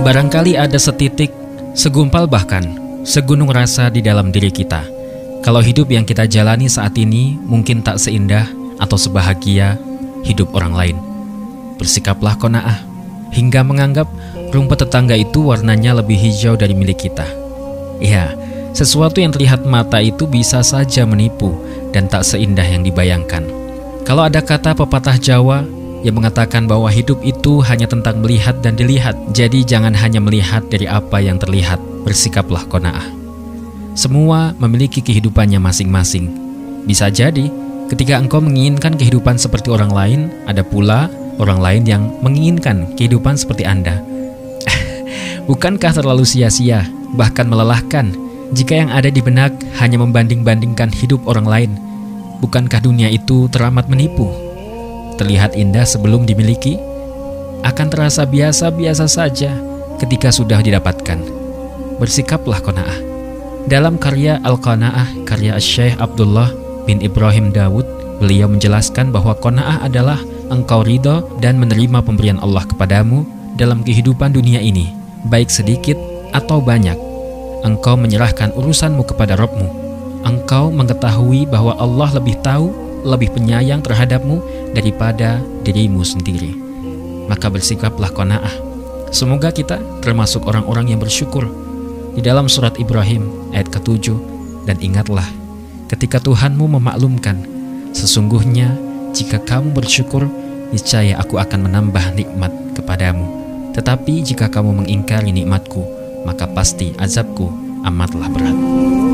Barangkali ada setitik, segumpal bahkan, segunung rasa di dalam diri kita. Kalau hidup yang kita jalani saat ini mungkin tak seindah atau sebahagia hidup orang lain. Bersikaplah qanaah, hingga menganggap rumput tetangga itu warnanya lebih hijau dari milik kita. Ya, sesuatu yang terlihat mata itu bisa saja menipu dan tak seindah yang dibayangkan. Kalau ada kata pepatah Jawa yang mengatakan bahwa hidup itu hanya tentang melihat dan dilihat, jadi jangan hanya melihat dari apa yang terlihat, bersikaplah qanaah. Semua memiliki kehidupannya masing-masing. Bisa jadi, ketika engkau menginginkan kehidupan seperti orang lain, ada pula orang lain yang menginginkan kehidupan seperti Anda. Bukankah terlalu sia-sia, bahkan melelahkan, jika yang ada di benak hanya membanding-bandingkan hidup orang lain? Bukankah dunia itu teramat menipu? Terlihat indah sebelum dimiliki, akan terasa biasa-biasa saja ketika sudah didapatkan. Bersikaplah qanaah. Dalam karya Al-Qanaah, karya Syekh Abdullah bin Ibrahim Daud, beliau menjelaskan bahwa qanaah adalah engkau ridho dan menerima pemberian Allah kepadamu dalam kehidupan dunia ini, baik sedikit atau banyak. Engkau menyerahkan urusanmu kepada Rabb-Mu. Engkau mengetahui bahwa Allah lebih tahu, lebih penyayang terhadapmu daripada dirimu sendiri. Maka bersikaplah qanaah. Semoga kita termasuk orang-orang yang bersyukur. Di dalam surat Ibrahim ayat ke-7, dan ingatlah ketika Tuhanmu memaklumkan, sesungguhnya jika kamu bersyukur, niscaya aku akan menambah nikmat kepadamu. Tetapi jika kamu mengingkari nikmatku, maka pasti azabku amatlah berat.